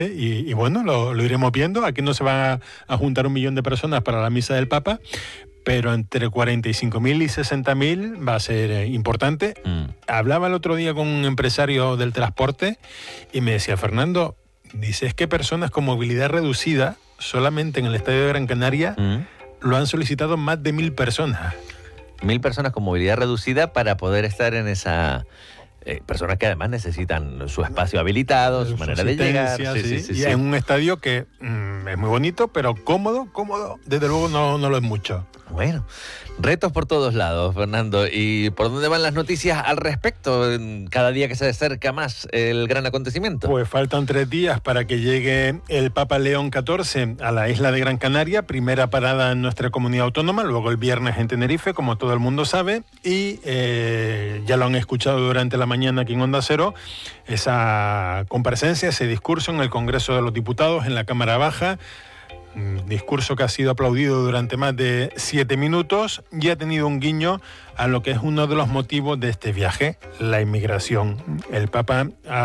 Y bueno, lo iremos viendo. Aquí no se van a juntar 1 millón de personas para la misa del Papa, pero entre 45.000 y 60.000 va a ser importante. Hablaba el otro día con un empresario del transporte y me decía, Fernando, dice, es que personas con movilidad reducida, solamente en el Estadio de Gran Canaria, lo han solicitado más de 1.000 personas. 1.000 personas con movilidad reducida para poder estar en esa... personas que además necesitan su espacio habilitado, su manera de llegar. Sí. En un estadio que es muy bonito, pero cómodo, desde luego no lo es mucho. Bueno, retos por todos lados, Fernando. ¿Y por dónde van las noticias al respecto cada día que se acerca más el gran acontecimiento? Pues faltan 3 días para que llegue el Papa León XIV a la isla de Gran Canaria, primera parada en nuestra comunidad autónoma, luego el viernes en Tenerife, como todo el mundo sabe, y ya lo han escuchado durante la mañana aquí en Onda Cero, esa comparecencia, ese discurso en el Congreso de los Diputados, en la Cámara Baja. Un discurso que ha sido aplaudido durante más de 7 minutos y ha tenido un guiño a lo que es uno de los motivos de este viaje, la inmigración. El Papa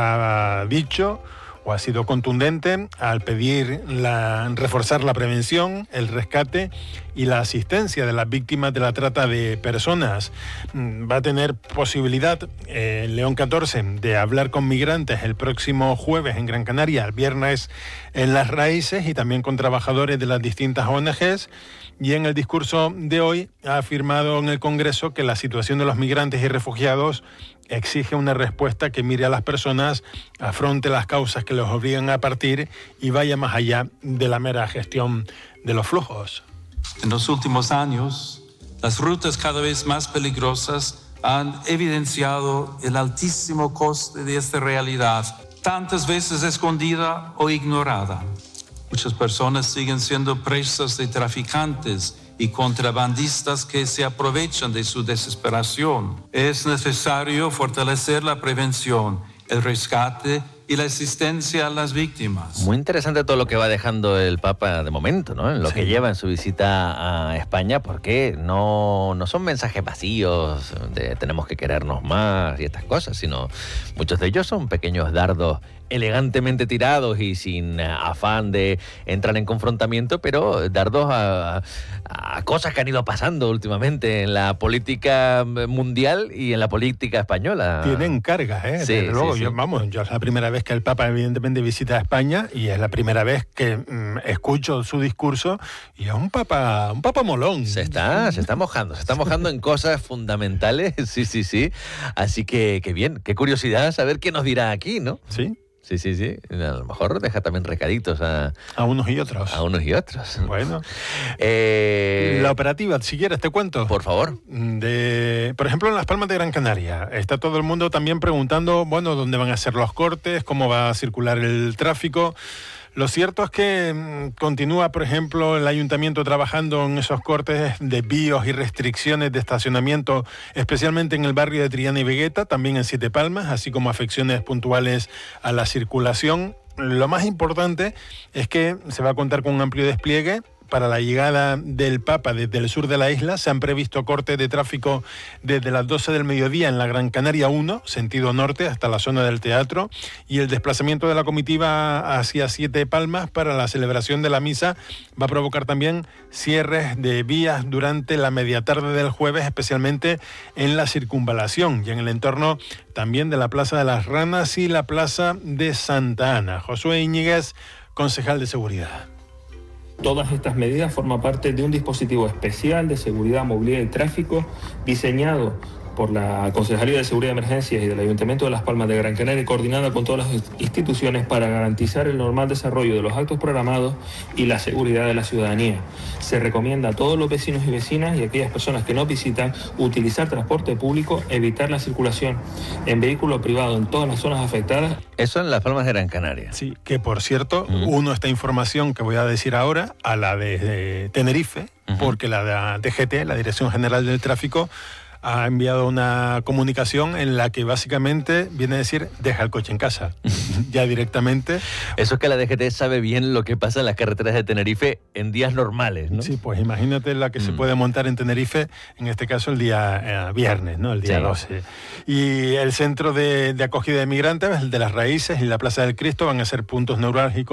ha dicho o ha sido contundente al pedir reforzar la prevención, el rescate y la asistencia de las víctimas de la trata de personas. Va a tener posibilidad León XIV de hablar con migrantes el próximo jueves en Gran Canaria, el viernes en Las Raíces y también con trabajadores de las distintas ONGs. Y en el discurso de hoy ha afirmado en el Congreso que la situación de los migrantes y refugiados exige una respuesta que mire a las personas, afronte las causas que los obligan a partir y vaya más allá de la mera gestión de los flujos. En los últimos años, las rutas cada vez más peligrosas han evidenciado el altísimo coste de esta realidad, tantas veces escondida o ignorada. Muchas personas siguen siendo presas de traficantes y contrabandistas que se aprovechan de su desesperación. Es necesario fortalecer la prevención, el rescate y la asistencia a las víctimas. Muy interesante todo lo que va dejando el Papa de momento, ¿no? En lo que lleva en su visita a España, porque no son mensajes vacíos de tenemos que querernos más y estas cosas, sino muchos de ellos son pequeños dardos elegantemente tirados y sin afán de entrar en confrontamiento, pero dardos a cosas que han ido pasando últimamente en la política mundial y en la política española. Tienen cargas, ¿eh? Sí, desde luego, sí. Yo es la primera vez que el Papa evidentemente visita España y es la primera vez que escucho su discurso y es un papa molón. Se está mojando en cosas fundamentales, sí. Así que bien, qué curiosidad saber qué nos dirá aquí, ¿no? Sí. Sí. A lo mejor deja también recaditos a unos y otros. Bueno. La operativa, si quieres, te cuento. Por favor. Por ejemplo, en Las Palmas de Gran Canaria. Está todo el mundo también preguntando, dónde van a ser los cortes, cómo va a circular el tráfico. Lo cierto es que continúa, por ejemplo, el ayuntamiento trabajando en esos cortes, desvíos y restricciones de estacionamiento, especialmente en el barrio de Triana y Vegueta, también en Siete Palmas, así como afecciones puntuales a la circulación. Lo más importante es que se va a contar con un amplio despliegue. Para la llegada del Papa desde el sur de la isla se han previsto cortes de tráfico desde las 12 del mediodía en la Gran Canaria 1, sentido norte, hasta la zona del teatro, y el desplazamiento de la comitiva hacia Siete Palmas para la celebración de la misa va a provocar también cierres de vías durante la media tarde del jueves, especialmente en la circunvalación y en el entorno también de la Plaza de las Ranas y la Plaza de Santa Ana. Josué Íñiguez, concejal de Seguridad. Todas estas medidas forman parte de un dispositivo especial de seguridad, movilidad y tráfico diseñado por la Concejalía de Seguridad de Emergencias y del Ayuntamiento de Las Palmas de Gran Canaria, coordinada con todas las instituciones para garantizar el normal desarrollo de los actos programados y la seguridad de la ciudadanía. Se recomienda a todos los vecinos y vecinas y a aquellas personas que nos visitan utilizar transporte público, evitar la circulación en vehículo privado en todas las zonas afectadas. Eso en Las Palmas de Gran Canaria. Sí, que por cierto, uno esta información que voy a decir ahora a la de Tenerife, porque la de DGT, la Dirección General del Tráfico, ha enviado una comunicación en la que básicamente viene a decir deja el coche en casa, ya directamente. Eso es que la DGT sabe bien lo que pasa en las carreteras de Tenerife en días normales, ¿no? Sí, pues imagínate la que se puede montar en Tenerife, en este caso el día viernes, ¿no? El día 12. Y el centro de acogida de migrantes, el de Las Raíces y la Plaza del Cristo van a ser puntos neurálgicos